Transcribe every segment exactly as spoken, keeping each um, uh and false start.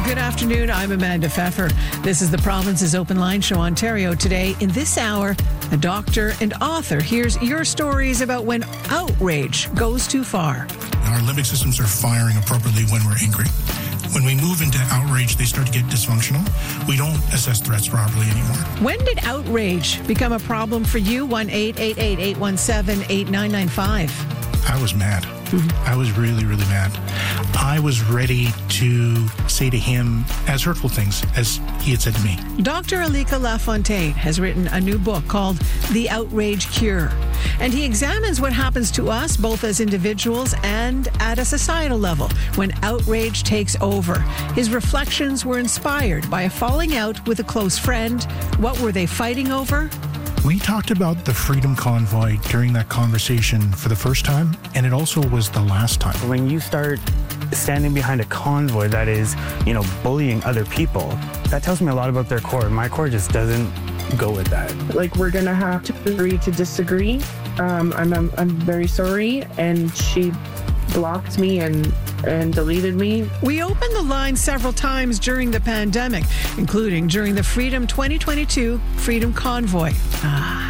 Good afternoon. I'm Amanda Pfeffer. This is the Province's Open Line Show, Ontario Today. In this hour, a doctor and author hears your stories about when outrage goes too far. Our limbic systems are firing appropriately when we're angry. When we move into outrage, they start to get dysfunctional. We don't assess threats properly anymore. When did outrage become a problem for you? one eight eight eight, eight one seven, eight nine nine five. I was mad. Mm-hmm. I was really, really mad. I was ready to say to him as hurtful things as he had said to me. Doctor Alika Lafontaine has written a new book called The Outrage Cure. And he examines what happens to us, both as individuals and at a societal level, when outrage takes over. His reflections were inspired by a falling out with a close friend. What were they fighting over? We talked about the Freedom Convoy during that conversation for the first time, and it also was the last time. When you start standing behind a convoy that is, you know, bullying other people, that tells me a lot about their core. My core just doesn't go with that. Like, we're going to have to agree to disagree. Um, I'm, I'm I'm very sorry, and she blocked me and and deleted me. We opened the line several times during the pandemic, including during the Freedom twenty twenty-two Freedom Convoy. Ah.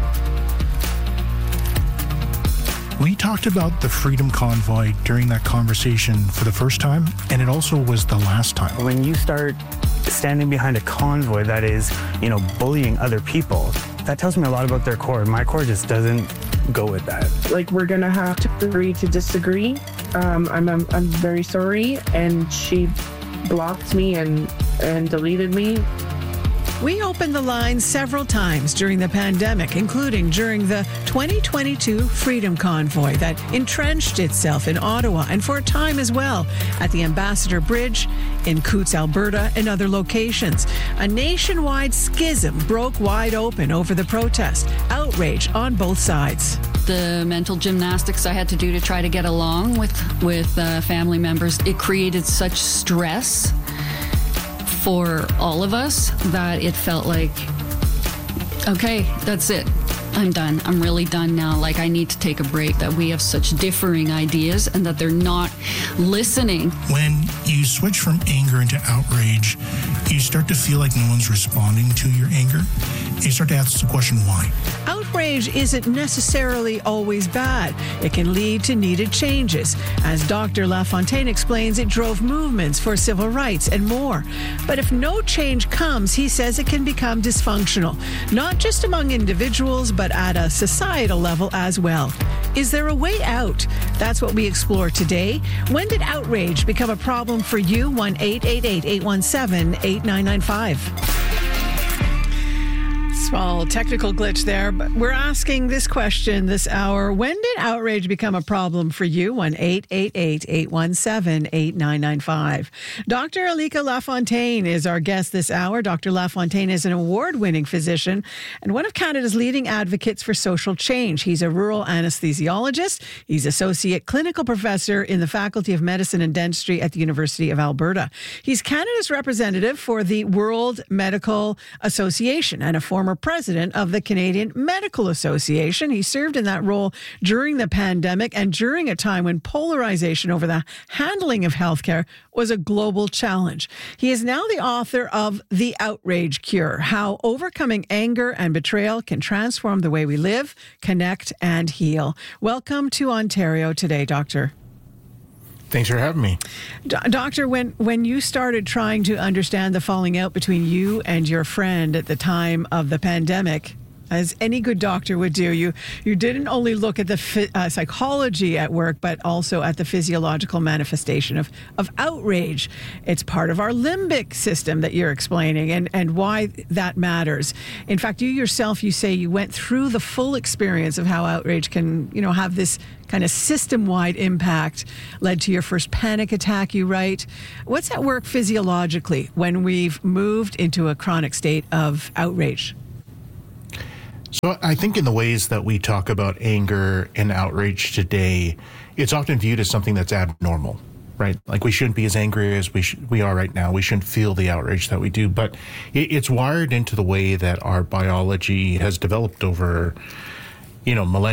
We talked about the Freedom Convoy during that conversation for the first time, and it also was the last time. When you start standing behind a convoy that is, you know, bullying other people, that tells me a lot about their core. My core just doesn't go with that. Like, we're going to have to agree to disagree. Um, I'm, I'm I'm very sorry, and she blocked me and and deleted me. We opened the line several times during the pandemic, including during the twenty twenty-two Freedom Convoy that entrenched itself in Ottawa and for a time as well at the Ambassador Bridge, in Coutts, Alberta, and other locations. A nationwide schism broke wide open over the protest. Outrage on both sides. The mental gymnastics I had to do to try to get along with, with uh, family members, it created such stress for all of us that it felt like, okay, that's it. I'm done. I'm really done now. Like, I need to take a break, that we have such differing ideas and that they're not listening. When you switch from anger into outrage, you start to feel like no one's responding to your anger. You start to ask the question, why? Outrage isn't necessarily always bad. It can lead to needed changes. As Doctor Lafontaine explains, it drove movements for civil rights and more. But if no change comes, he says it can become dysfunctional, not just among individuals, but at a societal level as well. Is there a way out? That's what we explore today. When did outrage become a problem for you? one eight eight eight, eight one seven, eight nine nine five. Small technical glitch there, but we're asking this question this hour. When did outrage become a problem for you? one eight eight eight, eight one seven, eight nine nine five. Doctor Alika Lafontaine is our guest this hour. Doctor Lafontaine is an award-winning physician and one of Canada's leading advocates for social change. He's a rural anesthesiologist. He's associate clinical professor in the Faculty of Medicine and Dentistry at the University of Alberta. He's Canada's representative for the World Medical Association and a former president of the Canadian Medical Association. He served in that role during the pandemic and during a time when polarization over the handling of healthcare was a global challenge. He is now the author of The Outrage Cure: How Overcoming Anger and Betrayal Can Transform the Way We Live, Connect, and Heal. Welcome to Ontario Today, Doctor. Thanks for having me. Do- Doctor, when, when you started trying to understand the falling out between you and your friend at the time of the pandemic, as any good doctor would do, you you didn't only look at the phy- uh, psychology at work, but also at the physiological manifestation of, of outrage. It's part of our limbic system that you're explaining, and, and why that matters. In fact, you yourself, you say you went through the full experience of how outrage can, you know, have this kind of system-wide impact, led to your first panic attack, you write. What's at work physiologically when we've moved into a chronic state of outrage? So I think in the ways that we talk about anger and outrage today, it's often viewed as something that's abnormal, right? Like, we shouldn't be as angry as we sh- we are right now. We shouldn't feel the outrage that we do. But it, it's wired into the way that our biology has developed over, you know, millennia.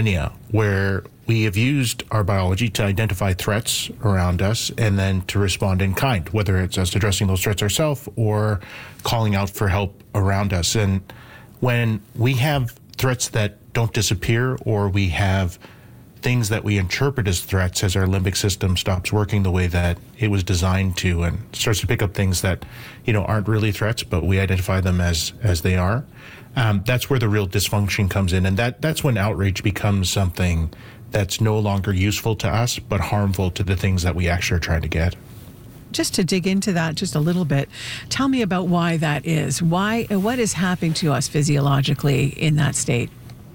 where we have used our biology to identify threats around us and then to respond in kind, whether it's us addressing those threats ourselves or calling out for help around us. And when we have threats that don't disappear, or we have things that we interpret as threats as our limbic system stops working the way that it was designed to and starts to pick up things that, you know, aren't really threats, but we identify them as as they are, um, that's where the real dysfunction comes in. And that that's when outrage becomes something that's no longer useful to us, but harmful to the things that we actually are trying to get. Just to dig into that just a little bit, tell me about why that is. Why, what is happening to us physiologically in that state?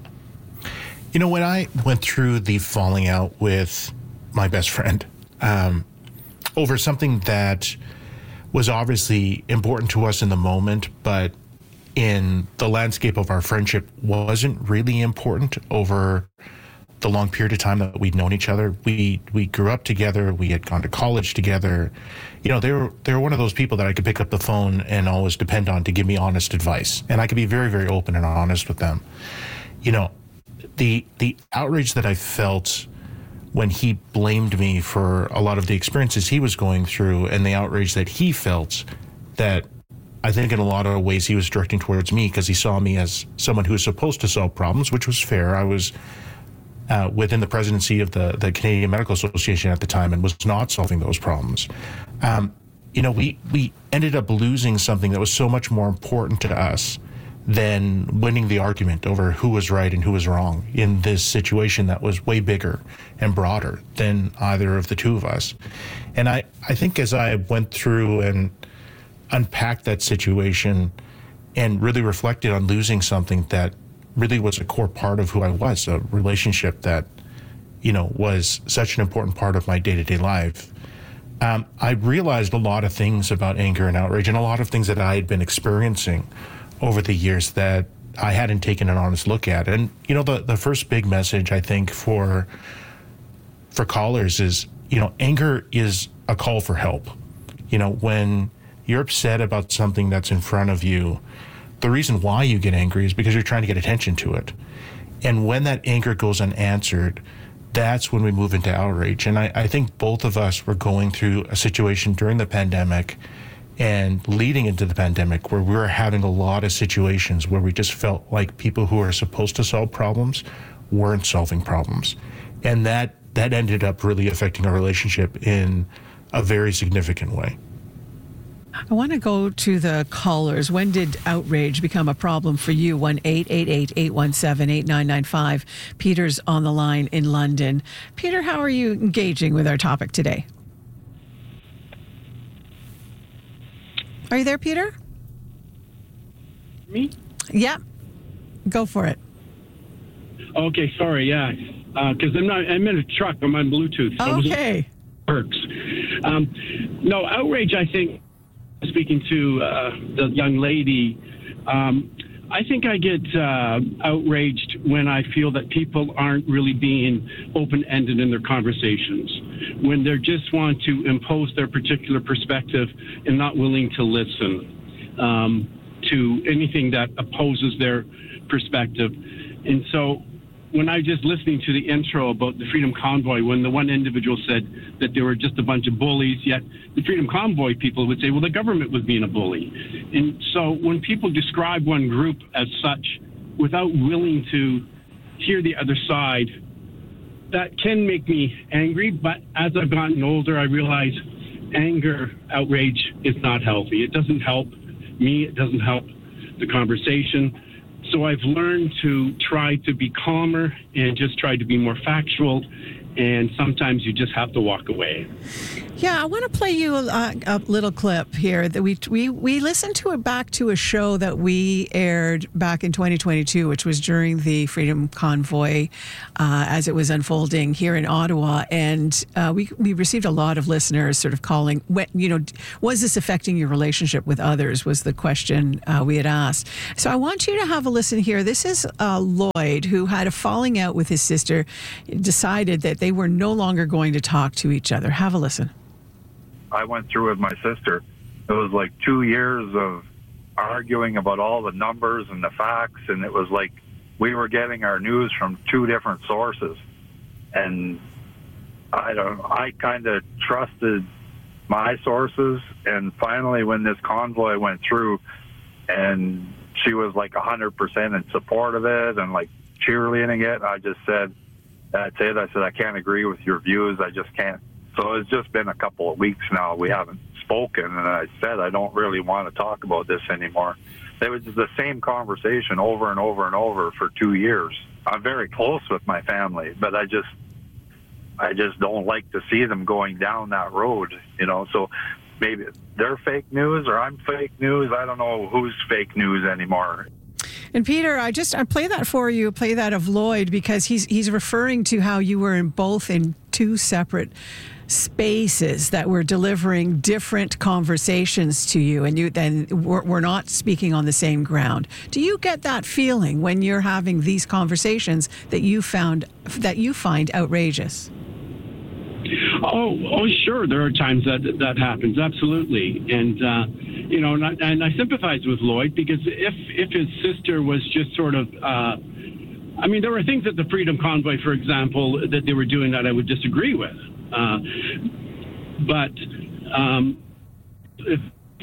You know, when I went through the falling out with my best friend um, over something that was obviously important to us in the moment, but in the landscape of our friendship wasn't really important over the long period of time that we'd known each other. We we grew up together. We had gone to college together. You know, they were they were one of those people that I could pick up the phone and always depend on to give me honest advice, and I could be very, very open and honest with them. You know, the the outrage that I felt when he blamed me for a lot of the experiences he was going through, and the outrage that he felt that I think in a lot of ways he was directing towards me because he saw me as someone who was supposed to solve problems, which was fair. I was Uh, within the presidency of the, the Canadian Medical Association at the time and was not solving those problems. Um, you know, we, we ended up losing something that was so much more important to us than winning the argument over who was right and who was wrong in this situation that was way bigger and broader than either of the two of us. And I, I think as I went through and unpacked that situation and really reflected on losing something that really was a core part of who I was, a relationship that, you know, was such an important part of my day-to-day life. Um, I realized a lot of things about anger and outrage and a lot of things that I had been experiencing over the years that I hadn't taken an honest look at. And, you know, the, the first big message, I think, for for callers is, you know, anger is a call for help. You know, when you're upset about something that's in front of you, the reason why you get angry is because you're trying to get attention to it. And when that anger goes unanswered, that's when we move into outrage. And I, I think both of us were going through a situation during the pandemic and leading into the pandemic where we were having a lot of situations where we just felt like people who are supposed to solve problems weren't solving problems. And that, that ended up really affecting our relationship in a very significant way. I want to go to the callers. When did outrage become a problem for you? one eight eight eight, eight one seven, eight nine nine five. Peter's on the line in London. Peter, how are you engaging with our topic today? Are you there, Peter? Me? Yeah. Go for it. Okay, sorry, yeah. Because uh, I'm not, I'm in a truck. I'm on Bluetooth. So okay. Works. Um, no, outrage, I think, speaking to uh, the young lady, um, I think I get uh, outraged when I feel that people aren't really being open-ended in their conversations, when they just want to impose their particular perspective and not willing to listen um, to anything that opposes their perspective. And so when I was just listening to the intro about the Freedom Convoy, when the one individual said that they were just a bunch of bullies, yet the Freedom Convoy people would say, well, the government was being a bully. And so when people describe one group as such without willing to hear the other side, that can make me angry. But as I've gotten older, I realize anger, outrage is not healthy. It doesn't help me. It doesn't help the conversation. So I've learned to try to be calmer and just try to be more factual. And sometimes you just have to walk away. Yeah, I want to play you a, a little clip here that we we we listened to it back to a show that we aired back in twenty twenty-two, which was during the Freedom Convoy uh, as it was unfolding here in Ottawa, and uh, we we received a lot of listeners sort of calling, you know, was this affecting your relationship with others? Was the question uh, we had asked. So I want you to have a listen here. This is uh, Lloyd, who had a falling out with his sister, decided that they were no longer going to talk to each other. Have a listen. I went through with my sister. It was like two years of arguing about all the numbers and the facts, and it was like we were getting our news from two different sources. And I don't know, I kind of trusted my sources. And finally, when this convoy went through and she was like one hundred percent in support of it and like cheerleading it, I just said, that's it. I said, I can't agree with your views. I just can't. So it's just been a couple of weeks now. We haven't spoken. And I said, I don't really want to talk about this anymore. It was the same conversation over and over and over for two years. I'm very close with my family, but I just, I just don't like to see them going down that road, you know. So maybe they're fake news or I'm fake news. I don't know who's fake news anymore. And Peter, I just I play that for you, play that of Lloyd, because he's he's referring to how you were in both in two separate spaces that were delivering different conversations to you, and you then we're, we're not speaking on the same ground. Do you get that feeling when you're having these conversations that you found that you find outrageous? Oh, oh, sure. There are times that that happens, absolutely, and uh, you know, and I, and I sympathize with Lloyd, because if if his sister was just sort of, uh, I mean, there were things at the Freedom Convoy, for example, that they were doing that I would disagree with, uh, but um, if,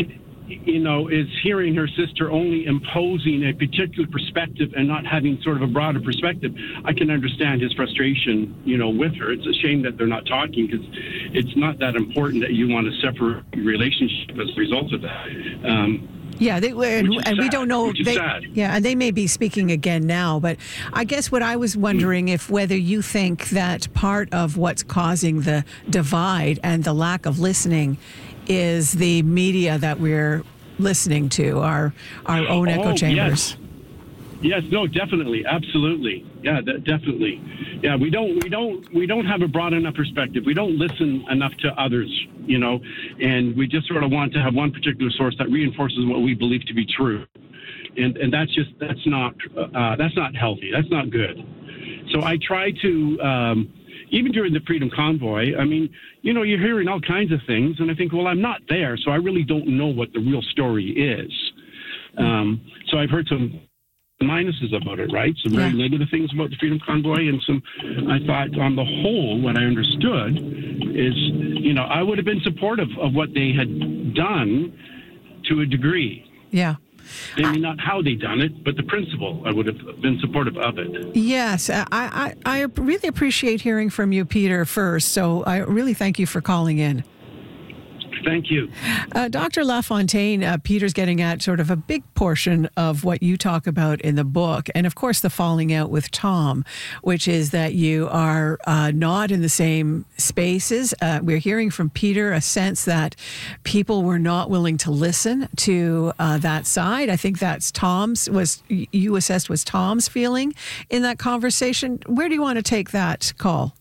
you know, is hearing her sister only imposing a particular perspective and not having sort of a broader perspective, I can understand his frustration, you know, with her. It's a shame that they're not talking, because it's not that important that you want to separate your relationship as a result of that. Um, Yeah, they, and, and we don't know. Which is They, sad. yeah, and they may be speaking again now. But I guess what I was wondering if whether you think that part of what's causing the divide and the lack of listening is the media that we're listening to, our our own echo Oh, chambers. Yes. Yes, no, definitely, absolutely, yeah, de- definitely, yeah. We don't, we don't, we don't have a broad enough perspective. We don't listen enough to others, you know, and we just sort of want to have one particular source that reinforces what we believe to be true, and and that's just that's not uh, that's not healthy. That's not good. So I try to. Um, Even during the Freedom Convoy, I mean, you know, you're hearing all kinds of things, and I think, well, I'm not there, so I really don't know what the real story is. Um, so I've heard some minuses about it, right? Some very Yeah. negative things about the Freedom Convoy, and some, I thought, on the whole, what I understood is, you know, I would have been supportive of what they had done to a degree. Yeah. Maybe not how they done it, but the principle, I would have been supportive of it. Yes, I, I, I really appreciate hearing from you, Peter, first. So I really thank you for calling in. Thank you. Uh, Doctor LaFontaine, uh, Peter's getting at sort of a big portion of what you talk about in the book. And of course, the falling out with Tom, which is that you are uh, not in the same spaces. Uh, we're hearing from Peter a sense that people were not willing to listen to uh, that side. I think that's Tom's, was you assessed was Tom's feeling in that conversation. Where do you want to take that call?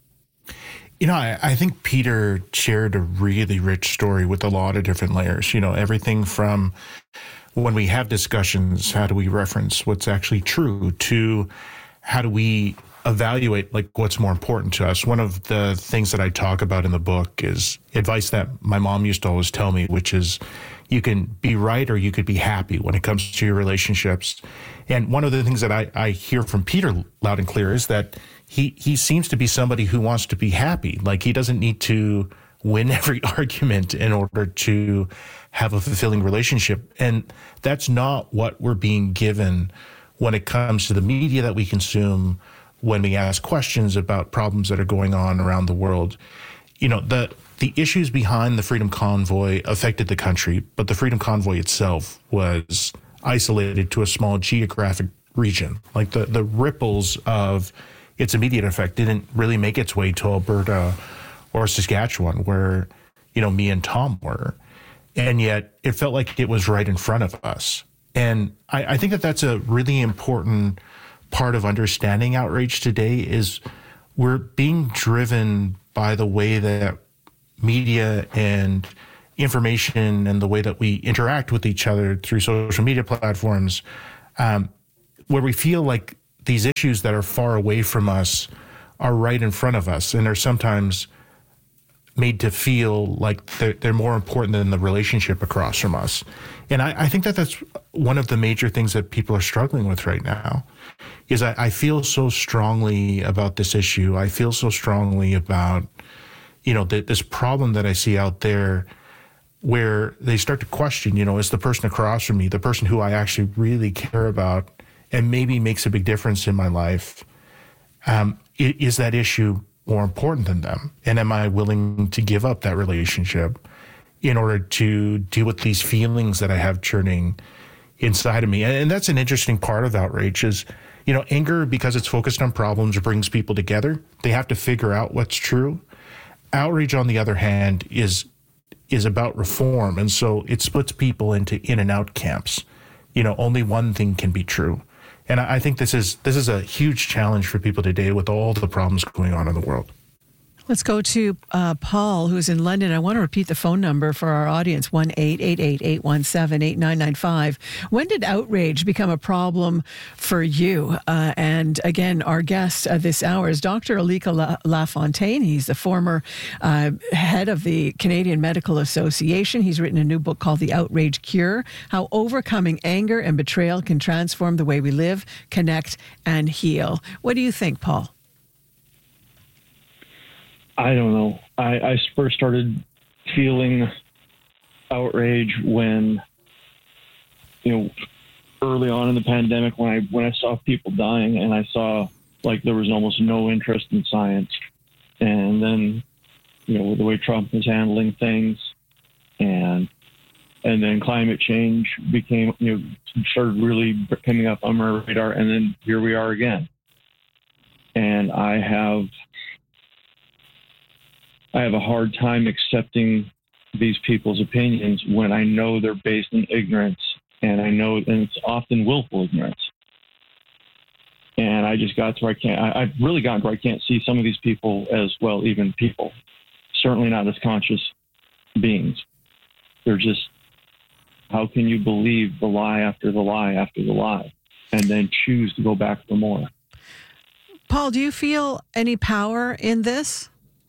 You know, I, I think Peter shared a really rich story with a lot of different layers. You know, everything from when we have discussions, how do we reference what's actually true, to how do we evaluate like what's more important to us. One of the things that I talk about in the book is advice that my mom used to always tell me, which is you can be right or you could be happy when it comes to your relationships. And one of the things that I, I hear from Peter loud and clear is that he, he seems to be somebody who wants to be happy. Like he doesn't need to win every argument in order to have a fulfilling relationship. And that's not what we're being given when it comes to the media that we consume, when we ask questions about problems that are going on around the world. You know, the the issues behind the Freedom Convoy affected the country, but the Freedom Convoy itself was isolated to a small geographic region. Like the, the ripples of its immediate effect didn't really make its way to Alberta or Saskatchewan, where, you know, me and Tom were. And yet it felt like it was right in front of us. And I, I think that that's a really important part of understanding outrage today is we're being driven by the way that media and information and the way that we interact with each other through social media platforms, um, where we feel like these issues that are far away from us are right in front of us. And they're sometimes made to feel like they're, they're more important than the relationship across from us. And I, I think that that's one of the major things that people are struggling with right now is I, I feel so strongly about this issue. I feel so strongly about, you know, the, this problem that I see out there where they start to question, you know, is the person across from me, the person who I actually really care about and maybe makes a big difference in my life, um, is that issue more important than them? And am I willing to give up that relationship in order to deal with these feelings that I have churning inside of me? And that's an interesting part of outrage is, you know, anger, because it's focused on problems, brings people together. They have to figure out what's true. Outrage, on the other hand, is is about reform. And so it splits people into in and out camps. You know, only one thing can be true. And I think this is this is a huge challenge for people today with all the problems going on in the world. Let's go to uh, Paul, who's in London. I want to repeat the phone number for our audience, one eight eight eight, eight one seven, eight nine nine five. When did outrage become a problem for you? Uh, and again, our guest uh, this hour is Doctor Alika La- LaFontaine. He's the former uh, head of the Canadian Medical Association. He's written a new book called The Outrage Cure, How Overcoming Anger and Betrayal Can Transform the Way We Live, Connect, and Heal. What do you think, Paul? I don't know. I, I first started feeling outrage when, you know, early on in the pandemic when I when I saw people dying and I saw like there was almost no interest in science. And then, you know, the way Trump was handling things and and then climate change became, you know, started really coming up on my radar. And then here we are again. And I have I have a hard time accepting these people's opinions when I know they're based in ignorance, and I know, and it's often willful ignorance. And I just got to where I can't, I, I've really gotten to where I can't see some of these people as, well, even people, certainly not as conscious beings. They're just, how can you believe the lie after the lie after the lie, and then choose to go back for more? Paul, do you feel any power in this?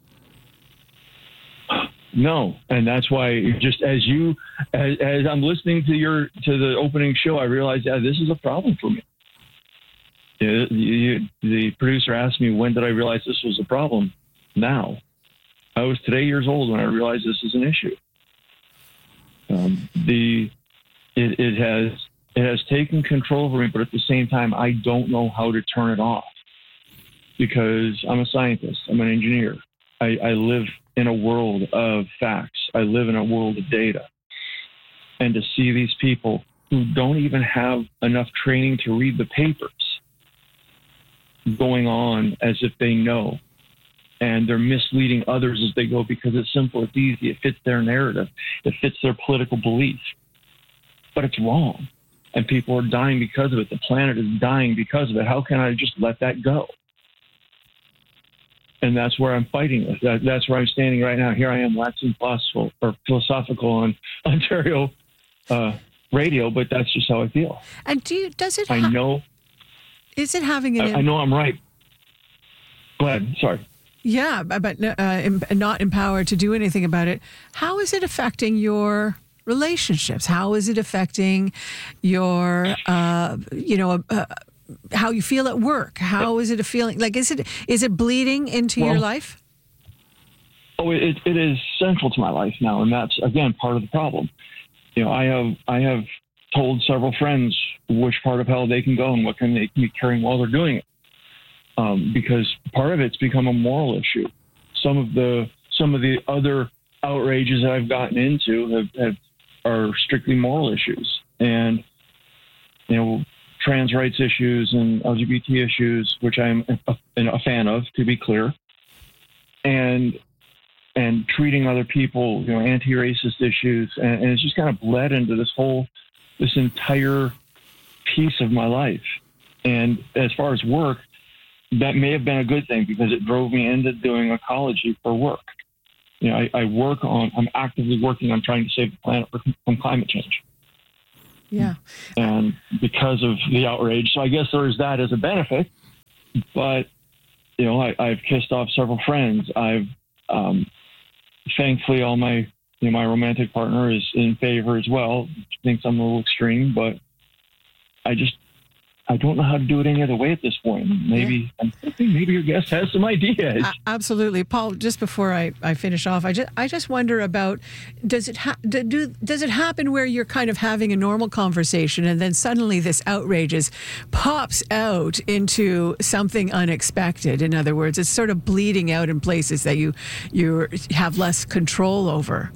No, and that's why just as you, as, as I'm listening to your to the opening show, I realized, yeah, this is a problem for me. You, you, the producer asked me, when did I realize this was a problem? Now. I was today years old when I realized this is an issue. Um, the it, it has it has taken control over me, but at the same time, I don't know how to turn it off because I'm a scientist. I'm an engineer. I, I live in a world of facts. I live in a world of data. And to see these people who don't even have enough training to read the papers going on as if they know, and they're misleading others as they go because it's simple, it's easy, it fits their narrative, it fits their political belief. But it's wrong. And people are dying because of it. The planet is dying because of it. How can I just let that go? And that's where I'm fighting with. That, that's where I'm standing right now. Here I am, waxing philosophical or philosophical on Ontario uh, radio, but that's just how I feel. And do you, does it? Ha- I know. Is it having an? I, I know I'm right. Go ahead. Sorry. Yeah, but uh, not empowered to do anything about it. How is it affecting your relationships? How is it affecting your, uh, you know, uh, how you feel at work? How is it a feeling? Like, is it is it bleeding into well, your life? Oh, it, it is central to my life now, and that's again part of the problem. You know, I have I have told several friends which part of hell they can go and what can they be carrying while they're doing it, um, because part of it's become a moral issue. Some of the some of the other outrages that I've gotten into have, have are strictly moral issues, and you know. Trans rights issues and L G B T issues, which I'm a, a fan of, to be clear, and and treating other people, you know, anti-racist issues, and, and it's just kind of bled into this whole, this entire piece of my life. And as far as work, that may have been a good thing because it drove me into doing ecology for work. You know, I, I work on, I'm actively working on trying to save the planet from climate change. Yeah. And because of the outrage. So I guess there's that as a benefit. But, you know, I, I've kissed off several friends. I've um, thankfully, all my you know, my romantic partner is in favor as well. Thinks I'm a little extreme, but I just I don't know how to do it any other way at this point. Maybe yeah. I'm thinking maybe your guest has some ideas. Uh, absolutely, Paul. Just before I, I finish off, I just I just wonder about does it ha- do, do does it happen where you're kind of having a normal conversation and then suddenly this outrage is, pops out into something unexpected? In other words, it's sort of bleeding out in places that you you have less control over.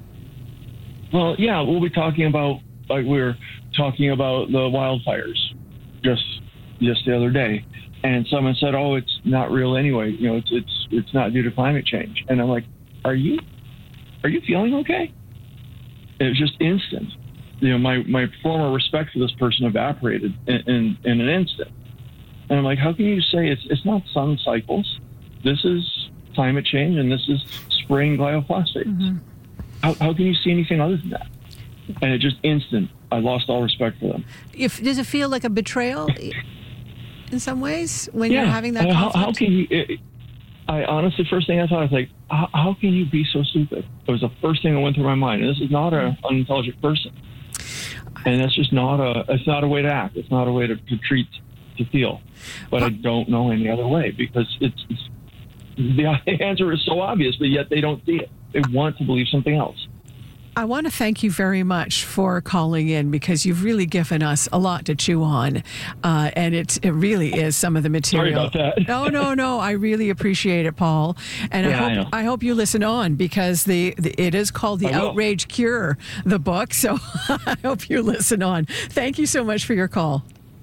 Well, yeah, we'll be talking about like we were talking about the wildfires. Just just the other day, and someone said, "Oh, it's not real anyway. You know, it's it's it's not due to climate change." And I'm like, "Are you are you feeling okay?" It was just instant. You know, my my former respect for this person evaporated in in, in an instant. And I'm like, "How can you say it's it's not sun cycles? This is climate change, and this is spraying glyphosate. Mm-hmm. How how can you see anything other than that?" And it just instant. I lost all respect for them. If, does it feel like a betrayal in some ways when yeah. you're having that how, conflict? How can you? It, I honestly, first thing I thought, I was like, how, how can you be so stupid? It was the first thing that went through my mind. And this is not an unintelligent person, and that's just not a. It's not a way to act. It's not a way to, to treat, to feel. But I don't know any other way because it's, it's the answer is so obvious, but yet they don't see it. They want to believe something else. I want to thank you very much for calling in because you've really given us a lot to chew on. Uh, and it, it really is some of the material. Sorry about that. No, no, no. I really appreciate it, Paul. And yeah, I, hope, I, I hope you listen on because the, the it is called The Outrage Cure, the book. So I hope you listen on. Thank you so much for your call.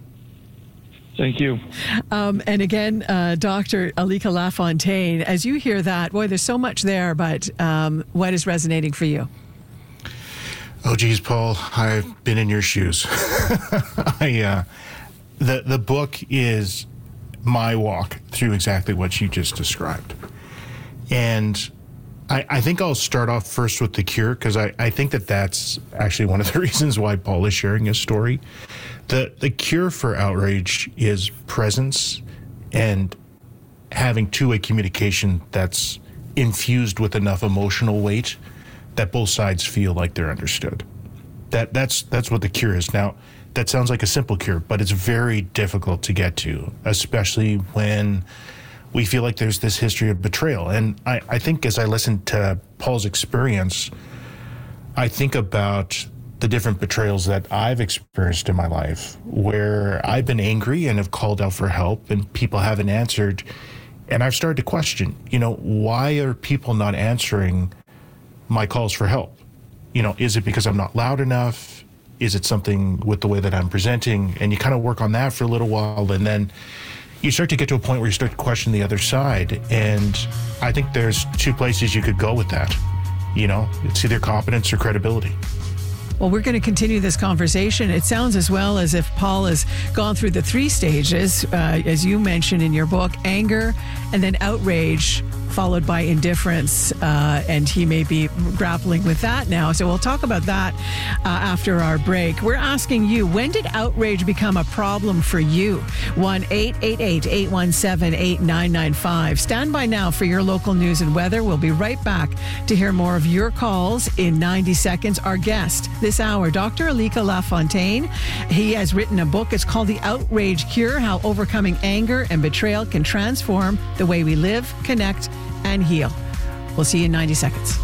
Thank you. Um, and again, uh, Doctor Alika LaFontaine, as you hear that, boy, there's so much there, but um, what is resonating for you? Oh, geez, Paul, I've been in your shoes. I, uh, the the book is my walk through exactly what you just described. And I, I think I'll start off first with the cure, because I, I think that that's actually one of the reasons why Paul is sharing his story. The, the cure for outrage is presence and having two-way communication that's infused with enough emotional weight that both sides feel like they're understood. That that's that's what the cure is. Now, that sounds like a simple cure, but it's very difficult to get to, especially when we feel like there's this history of betrayal. And I, I think as I listen to Paul's experience, I think about the different betrayals that I've experienced in my life, where I've been angry and have called out for help and people haven't answered. And I've started to question, you know, why are people not answering my calls for help? You know, is it because I'm not loud enough? Is it something with the way that I'm presenting? And you kind of work on that for a little while, and then you start to get to a point where you start to question the other side. And I think there's two places you could go with that. You know, it's either competence or credibility. Well, we're going to continue this conversation. It sounds as well as if Paul has gone through the three stages, uh, as you mentioned in your book, anger and then outrage, followed by indifference, uh, and he may be grappling with that now. So we'll talk about that uh, after our break. We're asking you, when did outrage become a problem for you? one eight eight eight, eight one seven, eight nine nine five. Stand by now for your local news and weather. We'll be right back to hear more of your calls in ninety seconds. Our guest this hour, Doctor Alika LaFontaine. He has written a book. It's called The Outrage Cure, How Overcoming Anger and Betrayal Can Transform the Way We Live, Connect, and Heal. We'll see you in ninety seconds.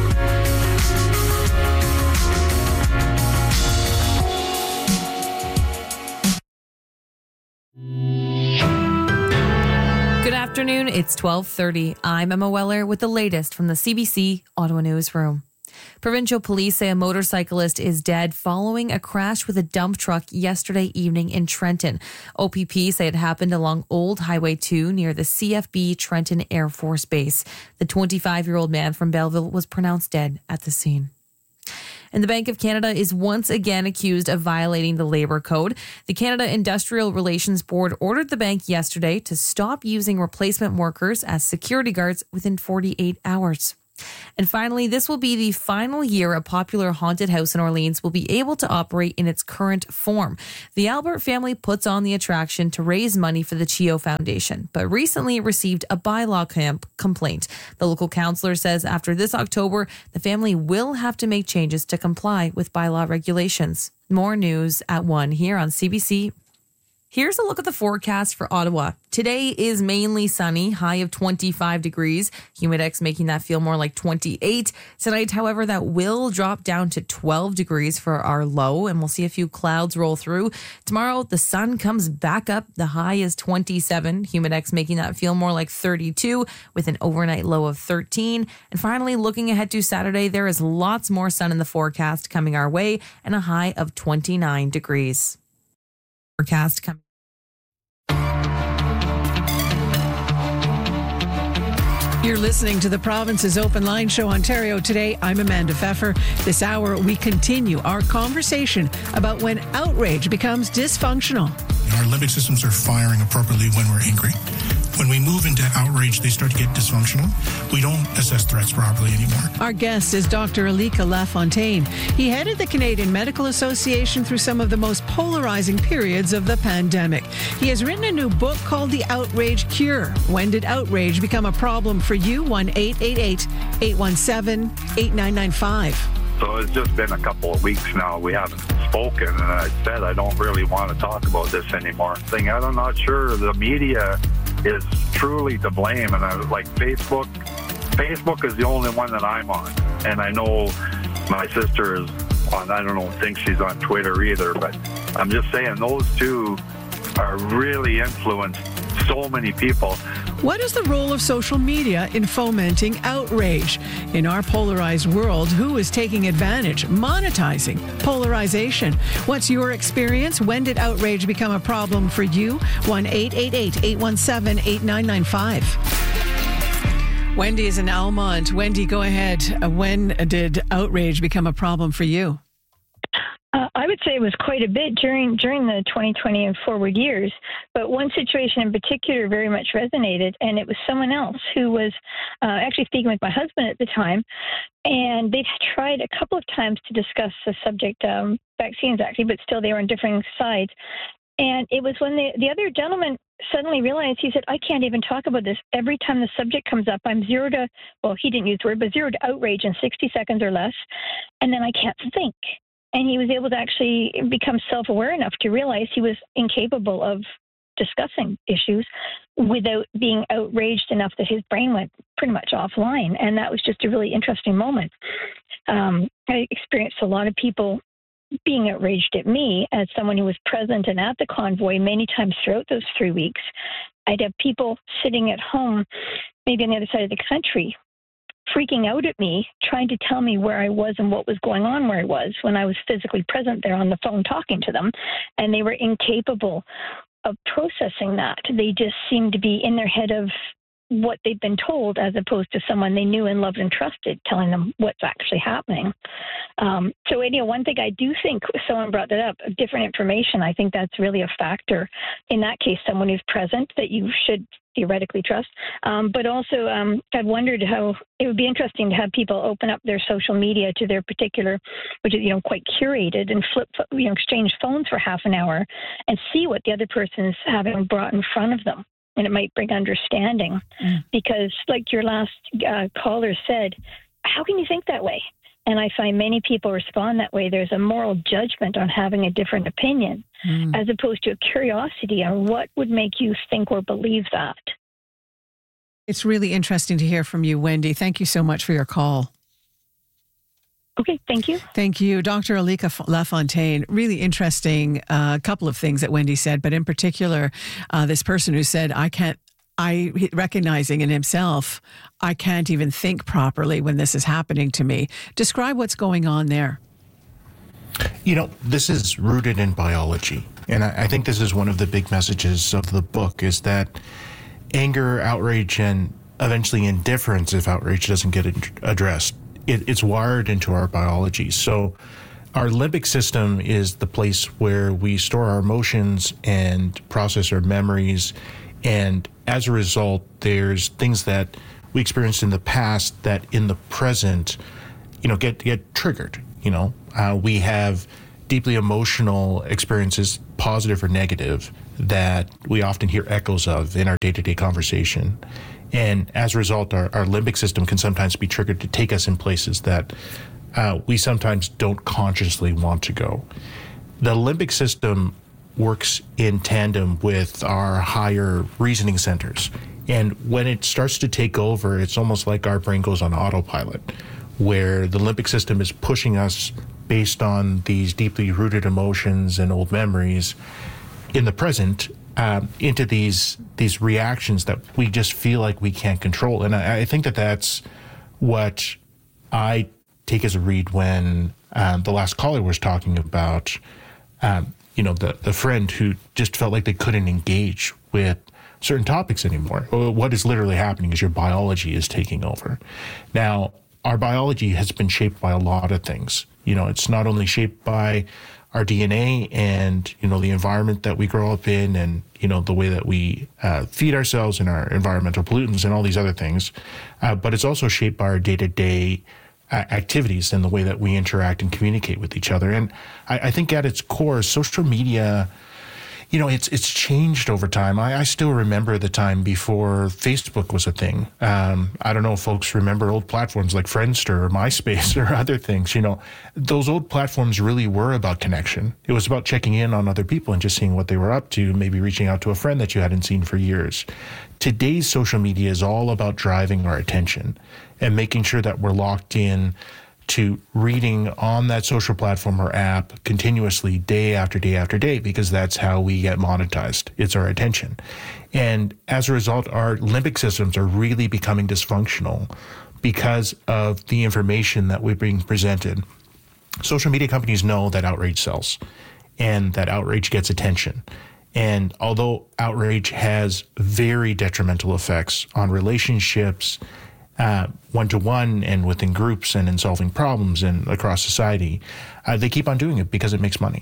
Good afternoon. It's twelve thirty. I'm Emma Weller with the latest from the C B C Ottawa Newsroom. Provincial police say a motorcyclist is dead following a crash with a dump truck yesterday evening in Trenton. O P P say it happened along Old Highway two near the C F B Trenton Air Force Base. The twenty-five-year-old man from Belleville was pronounced dead at the scene. And the Bank of Canada is once again accused of violating the Labour Code. The Canada Industrial Relations Board ordered the bank yesterday to stop using replacement workers as security guards within forty-eight hours. And finally, this will be the final year a popular haunted house in Orleans will be able to operate in its current form. The Albert family puts on the attraction to raise money for the Chio Foundation, but recently received a bylaw camp complaint. The local councillor says after this October, the family will have to make changes to comply with bylaw regulations. More news at one here on C B C. Here's a look at the forecast for Ottawa. Today is mainly sunny, high of twenty-five degrees. Humidex making that feel more like twenty-eight. Tonight, however, that will drop down to twelve degrees for our low, and we'll see a few clouds roll through. Tomorrow, the sun comes back up. The high is twenty-seven. Humidex making that feel more like thirty-two with an overnight low of thirteen. And finally, looking ahead to Saturday, there is lots more sun in the forecast coming our way and a high of twenty-nine degrees. Forecast coming. You're listening to the Province's Open Line Show, Ontario Today. I'm Amanda Pfeffer. This hour, we continue our conversation about when outrage becomes dysfunctional. Our limbic systems are firing appropriately when we're angry. When we move into outrage, they start to get dysfunctional. We don't assess threats properly anymore. Our guest is Doctor Alika Lafontaine. He headed the Canadian Medical Association through some of the most polarizing periods of the pandemic. He has written a new book called The Outrage Cure. When did outrage become a problem for you? one eight eight eight, eight one seven, eight nine nine five. So it's just been a couple of weeks now. We haven't spoken, and I said I don't really want to talk about this anymore. Thing I'm not sure the media is truly to blame, and I was like, Facebook, Facebook is the only one that I'm on, and I know my sister is on. I don't know, think she's on Twitter either, but I'm just saying those two are really influenced so many people. What is the role of social media in fomenting outrage? In our polarized world, who is taking advantage, monetizing polarization? What's your experience? When did outrage become a problem for you? one eight eight eight, eight one seven, eight nine nine five. Wendy is in Almont. Wendy, go ahead. Uh, When did outrage become a problem for you? Uh, I would say it was quite a bit during during the twenty twenty and forward years, but one situation in particular very much resonated, and it was someone else who was uh, actually speaking with my husband at the time, and they'd tried a couple of times to discuss the subject, um, vaccines actually, but still they were on differing sides. And it was when the, the other gentleman suddenly realized, he said, I can't even talk about this. Every time the subject comes up, I'm zero to, well, he didn't use the word, but zero to outrage in sixty seconds or less, and then I can't think. And he was able to actually become self-aware enough to realize he was incapable of discussing issues without being outraged enough that his brain went pretty much offline. And that was just a really interesting moment. Um, I experienced a lot of people being outraged at me as someone who was present and at the convoy many times throughout those three weeks. I'd have people sitting at home, maybe on the other side of the country, freaking out at me, trying to tell me where I was and what was going on where I was when I was physically present there on the phone talking to them. And they were incapable of processing that. They just seemed to be in their head of what they've been told as opposed to someone they knew and loved and trusted telling them what's actually happening. Um, so, you know, one thing I do think, someone brought that up, different information, I think that's really a factor. In that case, someone who's present that you should theoretically trust. Um, but also, um, I've wondered how it would be interesting to have people open up their social media to their particular, which is, you know, quite curated, and flip, you know, exchange phones for half an hour and see what the other person's having brought in front of them. And it might bring understanding mm. because, like your last uh, caller said, how can you think that way? And I find many people respond that way. There's a moral judgment on having a different opinion mm. as opposed to a curiosity on what would make you think or believe that. It's really interesting to hear from you, Wendy. Thank you so much for your call. Okay, thank you. Thank you. Doctor Alika Lafontaine, really interesting uh, couple of things that Wendy said, but in particular, uh, this person who said, I can't, I recognizing in himself, I can't even think properly when this is happening to me. Describe what's going on there. You know, this is rooted in biology. And I, I think this is one of the big messages of the book is that anger, outrage, and eventually indifference, if outrage doesn't get ad- addressed, it, it's wired into our biology. So our limbic system is the place where we store our emotions and process our memories. And as a result, there's things that we experienced in the past that in the present, you know, get get triggered. You know, uh, we have deeply emotional experiences, positive or negative, that we often hear echoes of in our day-to-day conversation. And as a result, our, our limbic system can sometimes be triggered to take us in places that uh, we sometimes don't consciously want to go. The limbic system works in tandem with our higher reasoning centers. And when it starts to take over, it's almost like our brain goes on autopilot, where the limbic system is pushing us based on these deeply rooted emotions and old memories in the present um, into these these reactions that we just feel like we can't control. And I, I think that that's what I take as a read when um, the last caller was talking about, um, you know, the, the friend who just felt like they couldn't engage with certain topics anymore. What is literally happening is your biology is taking over. Now, our biology has been shaped by a lot of things. You know, it's not only shaped by our D N A and, you know, the environment that we grow up in and, you know, the way that we uh, feed ourselves and our environmental pollutants and all these other things, uh, but it's also shaped by our day-to-day uh, activities and the way that we interact and communicate with each other. And I, I think at its core, social media, you know, it's it's changed over time. I, I still remember the time before Facebook was a thing. Um, I don't know if folks remember old platforms like Friendster or MySpace or other things. You know, those old platforms really were about connection. It was about checking in on other people and just seeing what they were up to, maybe reaching out to a friend that you hadn't seen for years. Today's social media is all about driving our attention and making sure that we're locked in to reading on that social platform or app continuously day after day after day, because that's how we get monetized. It's our attention. And as a result, our limbic systems are really becoming dysfunctional because of the information that we're being presented. Social media companies know that outrage sells and that outrage gets attention. And although outrage has very detrimental effects on relationships, Uh, one-to-one and within groups and in solving problems and across society, uh, they keep on doing it because it makes money.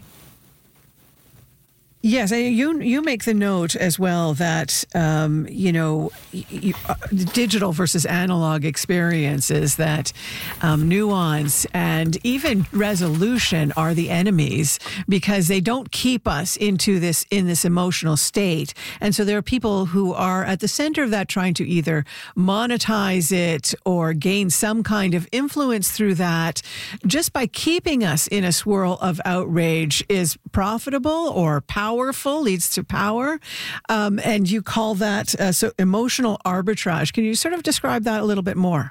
Yes, you you make the note as well that, um, you know, you, uh, digital versus analog experiences, that um, nuance and even resolution are the enemies because they don't keep us into this in this emotional state. And so there are people who are at the center of that trying to either monetize it or gain some kind of influence through that just by keeping us in a swirl of outrage is profitable or powerful. Powerful leads to power, um, and you call that uh, so emotional arbitrage. Can you sort of describe that a little bit more?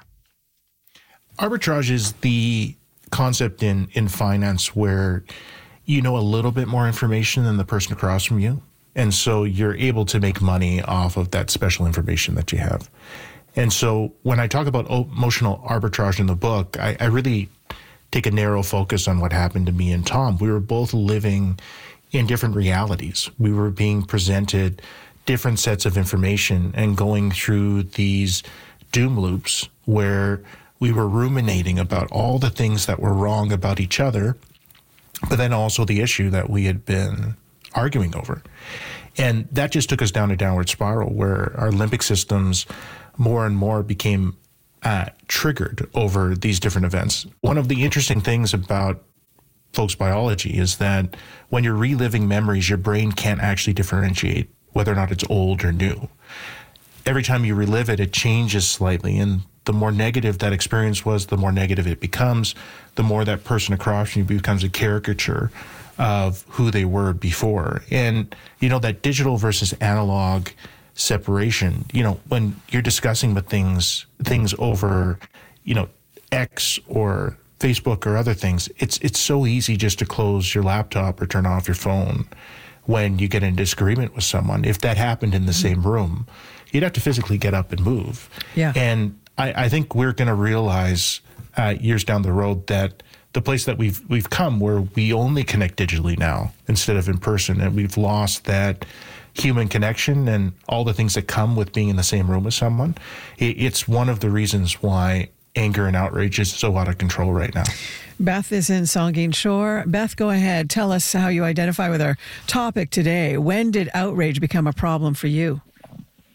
Arbitrage is the concept in, in finance where you know a little bit more information than the person across from you, and so you're able to make money off of that special information that you have. And so when I talk about emotional arbitrage in the book, I, I really take a narrow focus on what happened to me and Tom. We were both living in different realities. We were being presented different sets of information and going through these doom loops where we were ruminating about all the things that were wrong about each other, but then also the issue that we had been arguing over. And that just took us down a downward spiral where our limbic systems more and more became uh, triggered over these different events. One of the interesting things about folks' biology is that when you're reliving memories, your brain can't actually differentiate whether or not it's old or new. Every time you relive it, it changes slightly. And the more negative that experience was, the more negative it becomes, the more that person across from you becomes a caricature of who they were before. And, you know, that digital versus analog separation, you know, when you're discussing with things, things over, you know, X or Facebook or other things, it's it's so easy just to close your laptop or turn off your phone when you get in disagreement with someone. If that happened in the same room, you'd have to physically get up and move. Yeah. And I, I think we're going to realize uh, years down the road that the place that we've we've come where we only connect digitally now instead of in person, and we've lost that human connection and all the things that come with being in the same room with someone. It, it's one of the reasons why anger and outrage is so out of control right now. Beth is in Saugeen Shore. Beth, go ahead. Tell us how you identify with our topic today. When did outrage become a problem for you?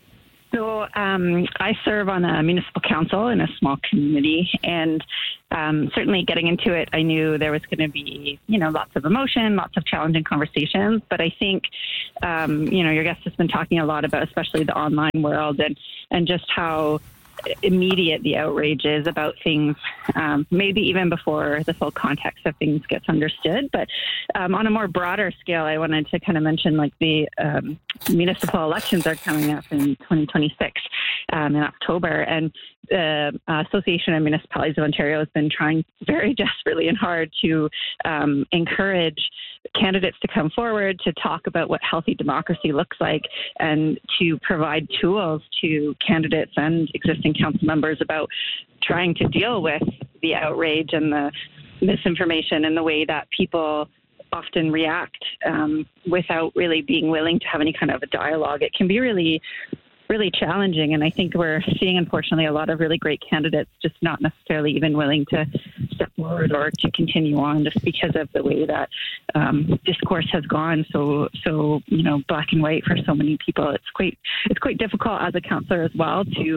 So um, I serve on a municipal council in a small community, and um, certainly getting into it, I knew there was going to be, you know, lots of emotion, lots of challenging conversations. But I think, um, you know, your guest has been talking a lot about, especially the online world, and and just how immediate the outrage is about things, um, maybe even before the full context of things gets understood. But um, on a more broader scale, I wanted to kind of mention like the um, municipal elections are coming up in twenty twenty-six um, in October. And the Association of Municipalities of Ontario has been trying very desperately and hard to um, encourage candidates to come forward to talk about what healthy democracy looks like, and to provide tools to candidates and existing council members about trying to deal with the outrage and the misinformation and the way that people often react um, without really being willing to have any kind of a dialogue. It can be really really challenging. And I think we're seeing, unfortunately, a lot of really great candidates just not necessarily even willing to step forward or to continue on, just because of the way that um, discourse has gone so, so, you know, black and white for so many people. It's quite, it's quite difficult as a counselor as well to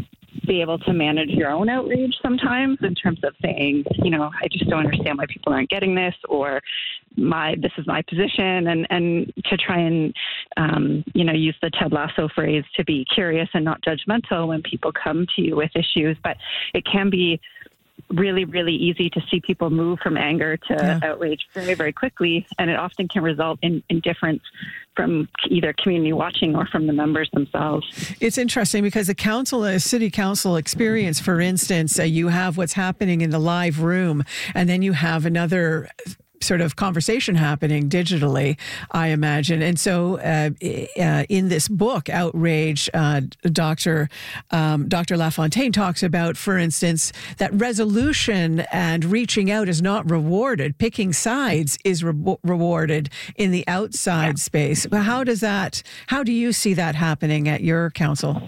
be able to manage your own outrage sometimes, in terms of saying, you know, I just don't understand why people aren't getting this, or my, this is my position, and, and to try and, um, you know, use the Ted Lasso phrase to be curious and not judgmental when people come to you with issues. But it can be really, really easy to see people move from anger to yeah. outrage very, very quickly. And it often can result in indifference from either community watching or from the members themselves. It's interesting because the council, a city council experience, for instance, uh, you have what's happening in the live room, and then you have another sort of conversation happening digitally, I imagine. And so uh, uh, in this book, Outrage, uh, Doctor Um, Doctor LaFontaine talks about, for instance, that resolution and reaching out is not rewarded. Picking sides is re- rewarded in the outside yeah. space. How does that, how do you see that happening at your council?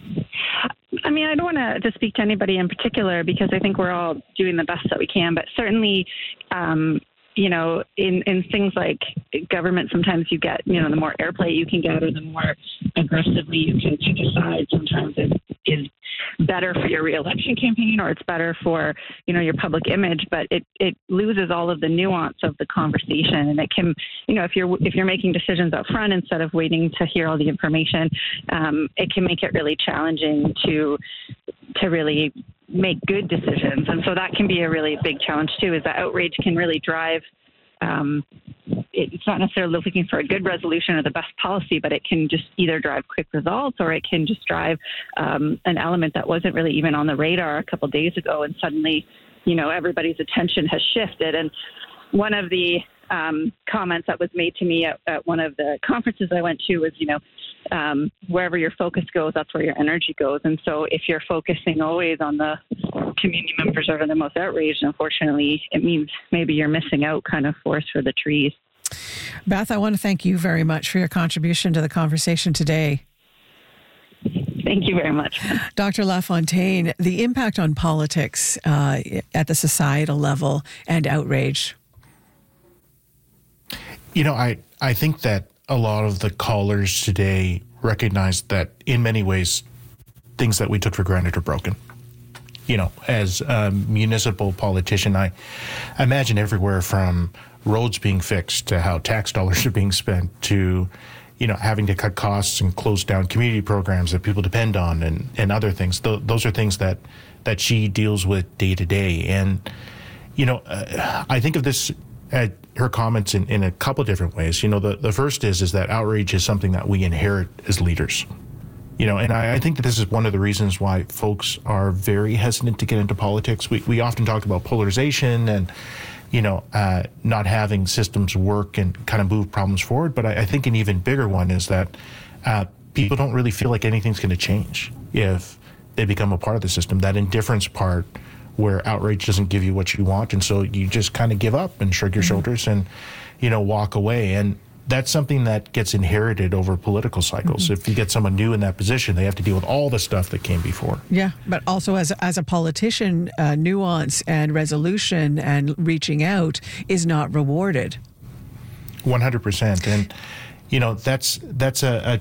I mean, I don't want to speak to anybody in particular, because I think we're all doing the best that we can, but certainly, um, you know, in, in things like government, sometimes you get, you know, the more airplay you can get, or the more aggressively you can take a side, sometimes it is better for your reelection campaign, or it's better for, you know, your public image, but it, it loses all of the nuance of the conversation. And it can, you know, if you're, if you're making decisions up front instead of waiting to hear all the information, um, it can make it really challenging to, to really make good decisions. And so that can be a really big challenge too, is that outrage can really drive, um, it's not necessarily looking for a good resolution or the best policy, but it can just either drive quick results, or it can just drive um, an element that wasn't really even on the radar a couple of days ago. And suddenly, you know, everybody's attention has shifted. And one of the um, comments that was made to me at, at one of the conferences I went to was, you know, um, wherever your focus goes, that's where your energy goes. And so if you're focusing always on the community members that are the most outraged, unfortunately, it means maybe you're missing out kind of forest for the trees. Beth, I want to thank you very much for your contribution to the conversation today. Thank you very much. Doctor LaFontaine, the impact on politics uh, at the societal level and outrage. You know, I, I think that a lot of the callers today recognize that in many ways, things that we took for granted are broken. You know, as a municipal politician, I, I imagine everywhere from roads being fixed to how tax dollars are being spent to, you know, having to cut costs and close down community programs that people depend on, and, and other things. Th- those are things that, that she deals with day to day. And, you know, uh, I think of this, uh, her comments in, in a couple of different ways. You know, the, the first is, is that outrage is something that we inherit as leaders. You know, and I, I think that this is one of the reasons why folks are very hesitant to get into politics. We, we often talk about polarization and, you know, uh, not having systems work and kind of move problems forward. But I, I think an even bigger one is that uh, people don't really feel like anything's going to change if they become a part of the system. That indifference part where outrage doesn't give you what you want. And so you just kind of give up and shrug your mm-hmm. shoulders and, you know, walk away. And that's something that gets inherited over political cycles. Mm-hmm. If you get someone new in that position, they have to deal with all the stuff that came before. Yeah, but also as, as a politician, uh, nuance and resolution and reaching out is not rewarded. one hundred percent. And, you know, that's that's a,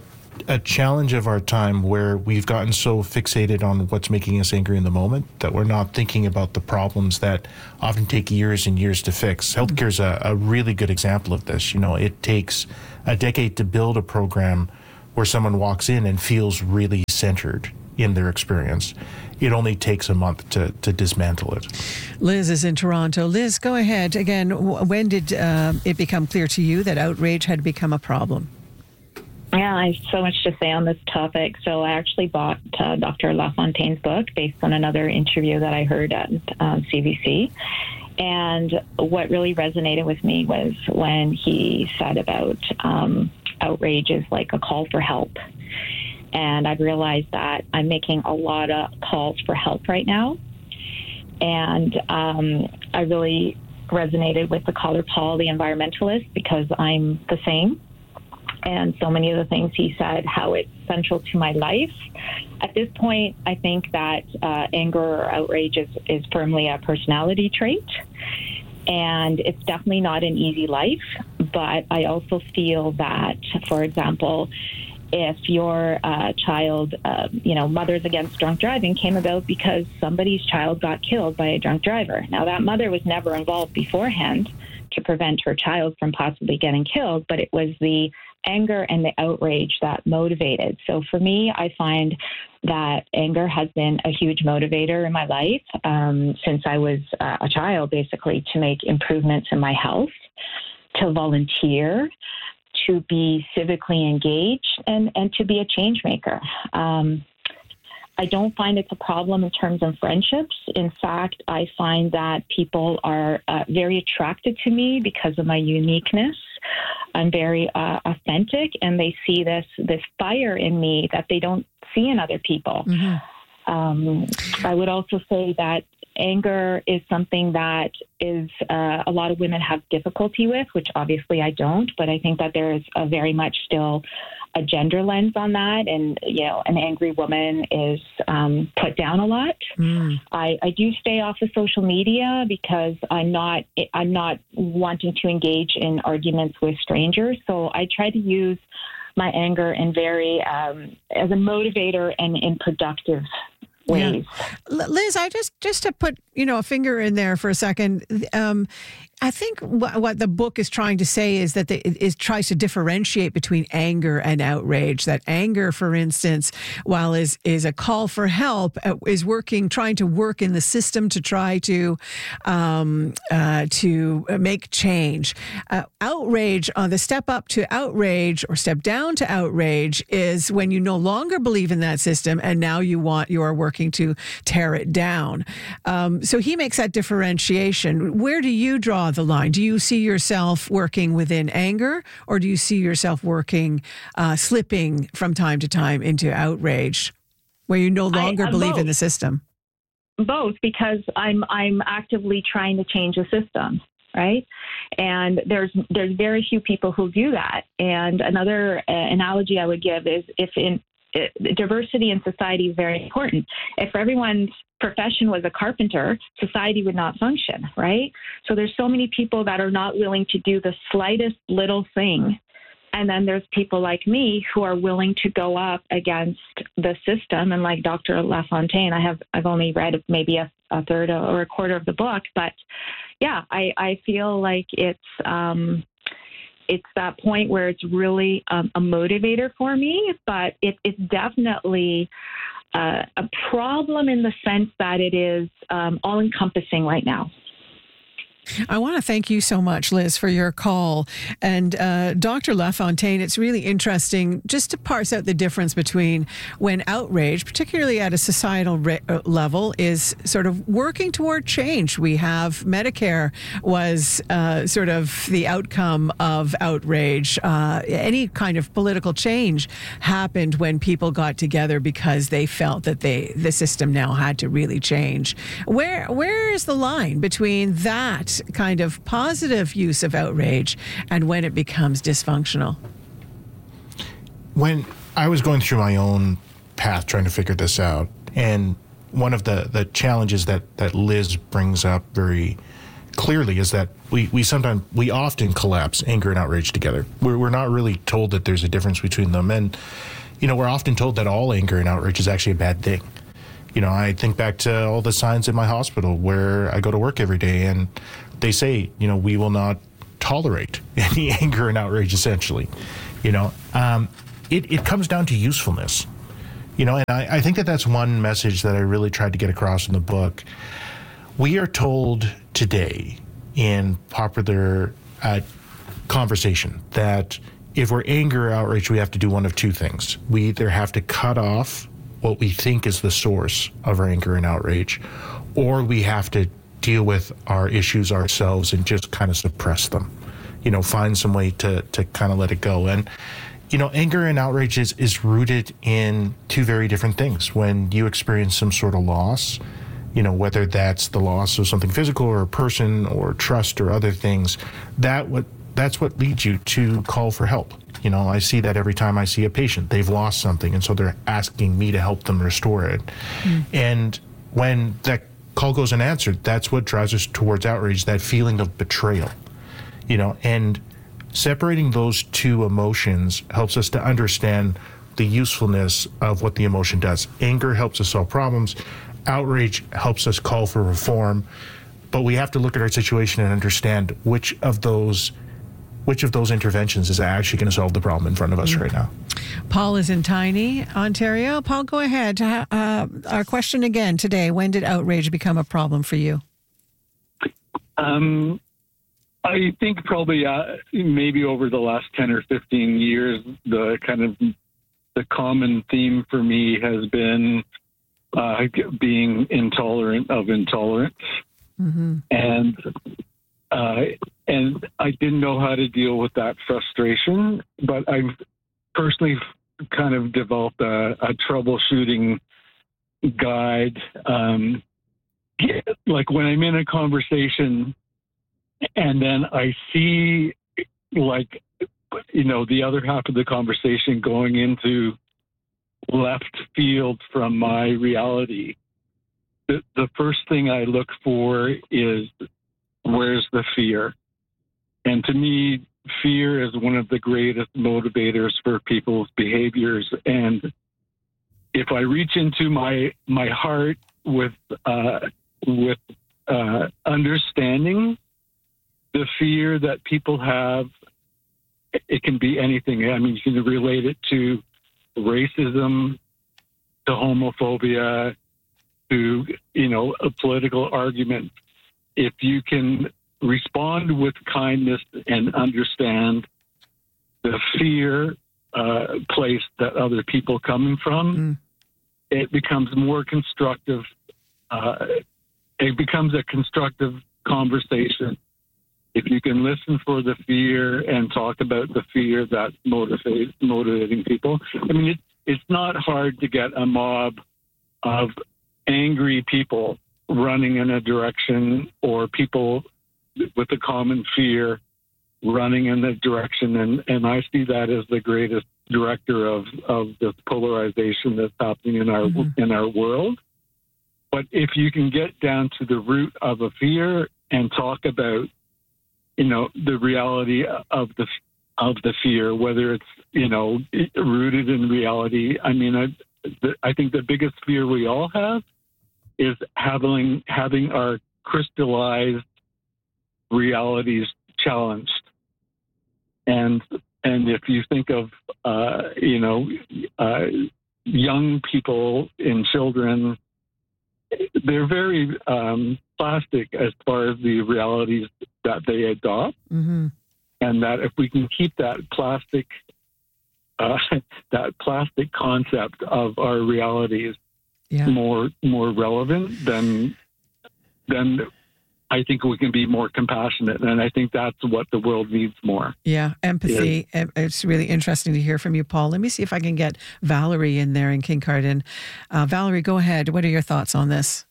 a challenge of our time where we've gotten so fixated on what's making us angry in the moment that we're not thinking about the problems that often take years and years to fix. Healthcare is a, a really good example of this. You know, it takes a decade to build a program where someone walks in and feels really centered in their experience. It only takes a month to, to dismantle it. Liz is in Toronto. Liz, go ahead. Again, when did uh, it become clear to you that outrage had become a problem? Yeah, I have so much to say on this topic. So I actually bought uh, Doctor LaFontaine's book based on another interview that I heard at um, C B C. And what really resonated with me was when he said about um, outrage is like a call for help. And I've realized that I'm making a lot of calls for help right now. And um, I really resonated with the caller, Paul, the environmentalist, because I'm the same. And so many of the things he said, how it's central to my life. At this point, I think that uh, anger or outrage is, is firmly a personality trait. And it's definitely not an easy life. But I also feel that, for example, if your uh, child, uh, you know, Mothers Against Drunk Driving came about because somebody's child got killed by a drunk driver. Now, that mother was never involved beforehand to prevent her child from possibly getting killed, but it was the anger and the outrage that motivated. So for me, I find that anger has been a huge motivator in my life um, since I was uh, a child, basically, to make improvements in my health, to volunteer, to be civically engaged, and, and to be a change maker. Um, I don't find it's a problem in terms of friendships. In fact, I find that people are uh, very attracted to me because of my uniqueness. I'm very uh, authentic, and they see this this fire in me that they don't see in other people. Mm-hmm. Um, I would also say that anger is something that is uh, a lot of women have difficulty with, which obviously I don't, but I think that there is a very much still a gender lens on that. And, you know, an angry woman is um, put down a lot. Mm. I, I do stay off of social media because I'm not, I'm not wanting to engage in arguments with strangers. So I try to use my anger in very, um, as a motivator and in productive ways. Yeah. Liz, I just, just to put, you know, a finger in there for a second, um, I think what, what the book is trying to say is that the, it, it tries to differentiate between anger and outrage. That anger, for instance, while is is a call for help, uh, is working, trying to work in the system to try to um, uh, to make change. Uh, outrage, on uh, the step up to outrage or step down to outrage, is when you no longer believe in that system and now you want you are working to tear it down. Um, so he makes that differentiation. Where do you draw the line? Do you see yourself working within anger, or do you see yourself working, uh, slipping from time to time into outrage, where you no longer I, uh, believe both. in the system? Both, because I'm I'm actively trying to change the system, right? And there's there's very few people who do that. And another uh, analogy I would give is if in uh, diversity in society is very important. If everyone's profession was a carpenter, society would not function, right? So there's so many people that are not willing to do the slightest little thing. And then there's people like me who are willing to go up against the system. And like Doctor LaFontaine, I have, I've only read maybe a, a third or a quarter of the book, but yeah, I, I feel like it's, um, it's that point where it's really um, a motivator for me, but it, it's definitely Uh, a problem in the sense that it is um, all-encompassing right now. I want to thank you so much, Liz, for your call. And uh, Doctor LaFontaine, it's really interesting just to parse out the difference between when outrage, particularly at a societal re- level, is sort of working toward change. We have Medicare was uh, sort of the outcome of outrage. Uh, any kind of political change happened when people got together because they felt that they the system now had to really change. Where where is the line between that kind of positive use of outrage and when it becomes dysfunctional? When I was going through my own path trying to figure this out, and one of the, the challenges that, that Liz brings up very clearly is that we, we sometimes, we often collapse anger and outrage together. We're, we're not really told that there's a difference between them. And you know, we're often told that all anger and outrage is actually a bad thing. You know, I think back to all the signs in my hospital where I go to work every day, and they say, you know, we will not tolerate any anger and outrage, essentially. You know, um, it, it comes down to usefulness. You know, and I, I think that that's one message that I really tried to get across in the book. We are told today in popular uh, conversation that if we're angry or outraged, we have to do one of two things. We either have to cut off what we think is the source of our anger and outrage, or we have to deal with our issues ourselves and just kind of suppress them, you know, find some way to, to kind of let it go. And, you know, anger and outrage is, is rooted in two very different things. When you experience some sort of loss, you know, whether that's the loss of something physical or a person or trust or other things, that what that's what leads you to call for help. You know, I see that every time I see a patient. They've lost something, and so they're asking me to help them restore it. Mm. And when that call goes unanswered, that's what drives us towards outrage, that feeling of betrayal. You know, and separating those two emotions helps us to understand the usefulness of what the emotion does. Anger helps us solve problems. Outrage helps us call for reform. But we have to look at our situation and understand which of those which of those interventions is actually going to solve the problem in front of us mm-hmm. right now. Paul is in Tiny, Ontario. Paul, go ahead. Uh, our question again today: when did outrage become a problem for you? Um, I think probably uh, maybe over the last ten or fifteen years, the kind of the common theme for me has been uh, being intolerant of intolerance. Mm-hmm. And uh, and I didn't know how to deal with that frustration, but I've personally kind of developed a, a troubleshooting guide. Um, like when I'm in a conversation and then I see like, you know, the other half of the conversation going into left field from my reality, the, the first thing I look for is, where's the fear? And to me, fear is one of the greatest motivators for people's behaviors. And if I reach into my my heart with uh, with uh, understanding the fear that people have, it can be anything. I mean, you can relate it to racism, to homophobia, to, you know, a political argument. If you can respond with kindness and understand the fear uh, place that other people coming from, mm. it becomes more constructive. Uh, it becomes a constructive conversation. If you can listen for the fear and talk about the fear that's motivate, motivating people. I mean, it, it's not hard to get a mob of angry people running in a direction, or people with a common fear running in that direction. And, and I see that as the greatest director of, of this polarization that's happening in our, mm-hmm. in our world. But if you can get down to the root of a fear and talk about, you know, the reality of the, of the fear, whether it's, you know, rooted in reality. I mean, I, the, I think the biggest fear we all have is having having our crystallized realities challenged. And and if you think of uh, you know uh, young people and children, they're very um, plastic as far as the realities that they adopt, mm-hmm. and that if we can keep that plastic uh, that plastic concept of our realities Yeah. more more relevant, then then I think we can be more compassionate, and I think that's what the world needs more. Yeah, empathy. Yeah. It's really interesting to hear from you, Paul. Let me see if I can get Valerie in there in Kincardine. Uh, Valerie, go ahead. What are your thoughts on this?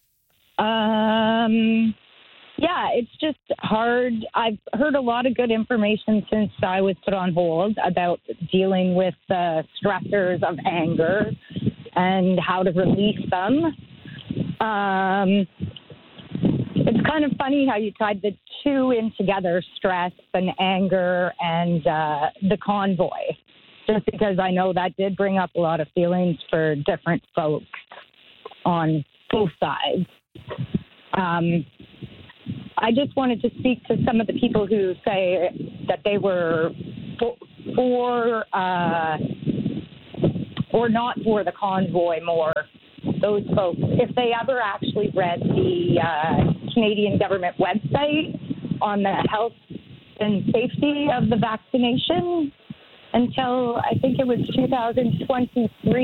Um, yeah, it's just hard. I've heard a lot of good information since I was put on hold about dealing with the stressors of anger and how to release them. Um, it's kind of funny how you tied the two in together, stress and anger and uh, the convoy. just because I know that did bring up a lot of feelings for different folks on both sides. Um, I just wanted to speak to some of the people who say that they were for, for uh, or not for the convoy more. Those folks, if they ever actually read the uh, Canadian government website on the health and safety of the vaccination until I think it was two thousand twenty-three.